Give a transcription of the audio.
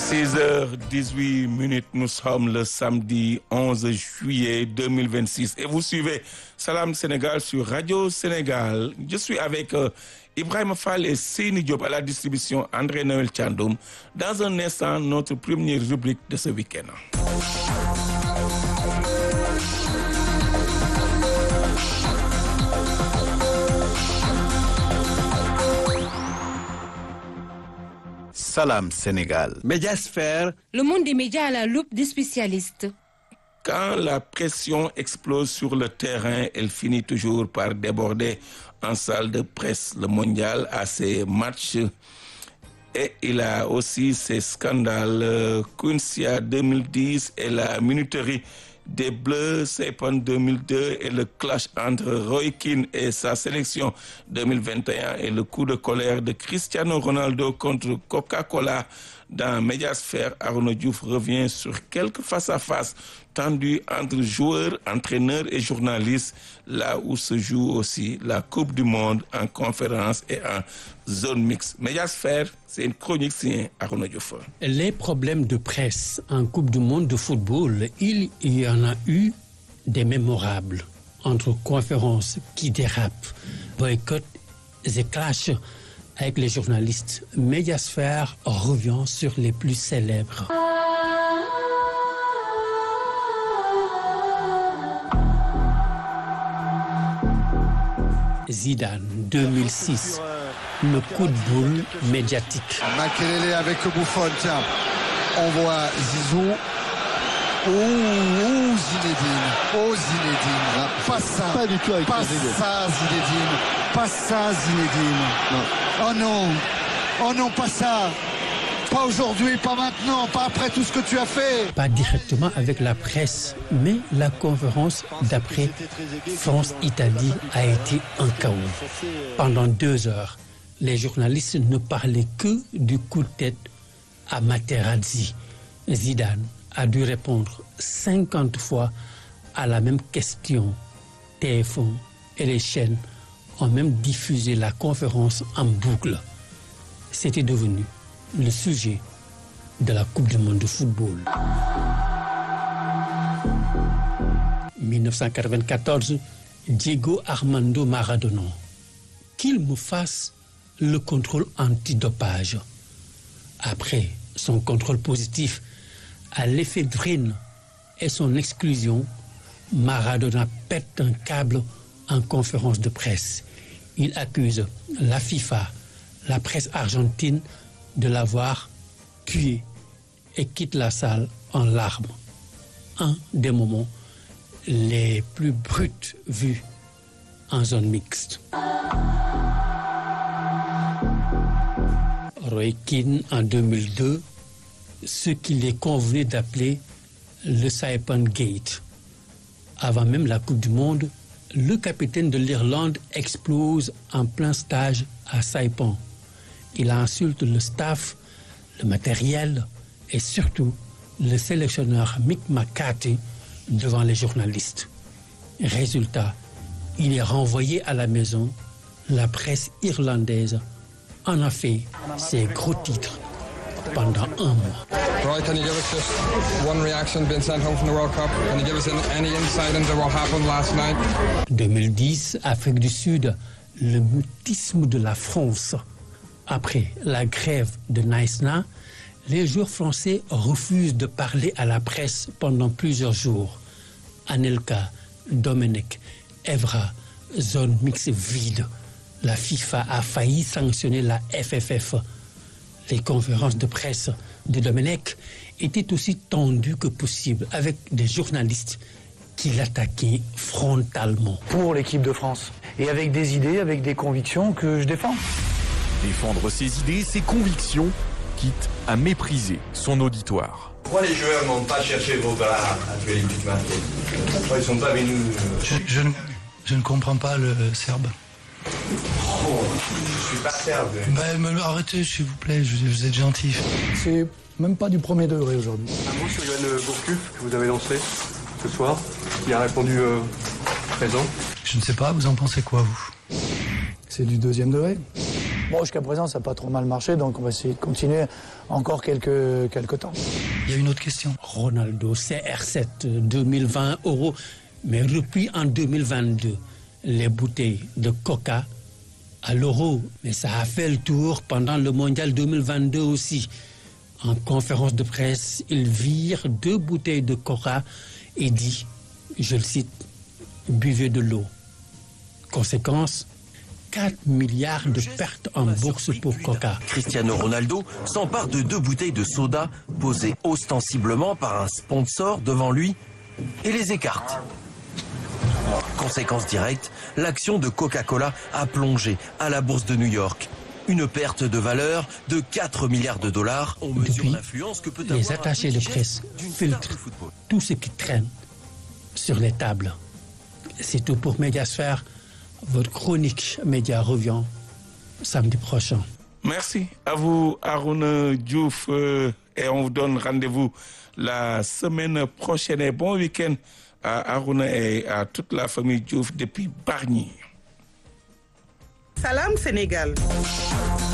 6h18, nous sommes le samedi 11 juillet 2026 et vous suivez Salam Sénégal sur Radio Sénégal. Je suis avec Ibrahima Fall et Seyni Diop à la distribution, André Noël Thiandoum. Dans un instant, notre première rubrique de ce week-end. Salam Sénégal. Médiasphère. Le monde des médias à la loupe des spécialistes. Quand la pression explose sur le terrain, elle finit toujours par déborder en salle de presse. Le mondial a ses matchs et il a aussi ses scandales. Quincy 2010 et la minuterie des Bleus, Saipan 2002 et le clash entre Roy Keane et sa sélection 2021 et le coup de colère de Cristiano Ronaldo contre Coca-Cola dans Médiasphère. Arnaud Diouf revient sur quelques face-à-face tendus entre joueurs, entraîneurs et journalistes, là où se joue aussi la Coupe du Monde en conférence et en zone mixte. Médiasphère, c'est une chronique signée Arnaud Diouf. Les problèmes de presse en Coupe du Monde de football, il y en a eu des mémorables. Entre conférences qui dérapent, boycotts et clashs avec les journalistes, Médiasphère revient sur les plus célèbres. Zidane, 2006, le coup de boule médiatique. Makelele avec Buffon, tiens. On voit Zizou. Zinedine. Zinedine. Pas ça. Pas du tout avec Pas Zinedine. ça, Zinedine. Pas ça, Zinedine. Non. Oh non. Oh non, pas ça. Pas aujourd'hui, pas maintenant, pas après tout ce que tu as fait. Pas directement avec la presse, mais la conférence d'après France-Italie a été un chaos. Pendant 2 heures, les journalistes ne parlaient que du coup de tête à Materazzi. Zidane a dû répondre 50 fois à la même question. TF1 et les chaînes ont même diffusé la conférence en boucle. C'était devenu le sujet de la Coupe du Monde de football. 1994, Diego Armando Maradona. Qu'il me fasse le contrôle antidopage. Après son contrôle positif à l'éphédrine et son exclusion, Maradona pète un câble en conférence de presse. Il accuse la FIFA, la presse argentine, de l'avoir tué et quitte la salle en larmes. Un des moments les plus bruts vus en zone mixte. Roy Keane en 2002, ce qu'il est convenu d'appeler le Saipan Gate. Avant même la Coupe du Monde, le capitaine de l'Irlande explose en plein stage à Saipan. Il insulte le staff, le matériel et surtout le sélectionneur Mick McCarthy devant les journalistes. Résultat, il est renvoyé à la maison. La presse irlandaise en a fait ses gros titres pendant un mois. Roy, can you give us just one reaction being sent home from the World Cup? Can you give us any insight into what happened last night? 2010, Afrique du Sud, le mutisme de la France. Après la grève de Naïsna, les joueurs français refusent de parler à la presse pendant plusieurs jours. Anelka, Domenech, Evra, zone mixte vide. La FIFA a failli sanctionner la FFF. Les conférences de presse de Domenech étaient aussi tendues que possible, avec des journalistes qui l'attaquaient frontalement. Pour l'équipe de France, et avec des idées, avec des convictions que je défends. Défendre ses idées, ses convictions, quitte à mépriser son auditoire. Pourquoi les joueurs n'ont pas cherché vos bras à tuer l'équipe marquée? Pourquoi ils ne sont pas venus Je ne comprends pas le serbe. Oh, je suis pas serbe. Arrêtez, s'il vous plaît, vous êtes gentil. C'est même pas du premier degré aujourd'hui. Un mot sur Yoann Gourcuff que vous avez lancé ce soir. Il a répondu présent. Je ne sais pas, vous en pensez quoi, vous? C'est du deuxième degré. Bon, jusqu'à présent, ça n'a pas trop mal marché, donc on va essayer de continuer encore quelques temps. Il y a une autre question. Ronaldo, CR7, 2020 €, mais repris en 2022. Les bouteilles de Coca à l'euro, mais ça a fait le tour pendant le mondial 2022 aussi. En conférence de presse, il vire 2 bouteilles de Coca et dit, je le cite, buvez de l'eau. Conséquence, 4 milliards de pertes en bourse pour Coca. Cristiano Ronaldo s'empare de 2 bouteilles de soda posées ostensiblement par un sponsor devant lui et les écarte. Conséquence directe, l'action de Coca-Cola a plongé à la bourse de New York. Une perte de valeur de 4 milliards de dollars. On mesure l'influence que peut avoir les attachés de presse filtrent tout ce qui traîne sur les tables. C'est tout pour Médiasphère. Votre chronique média revient samedi prochain. Merci à vous, Harouna Diouf, et on vous donne rendez-vous la semaine prochaine. Et bon week-end à Harouna et à toute la famille Diouf depuis Bargny. Salam Sénégal.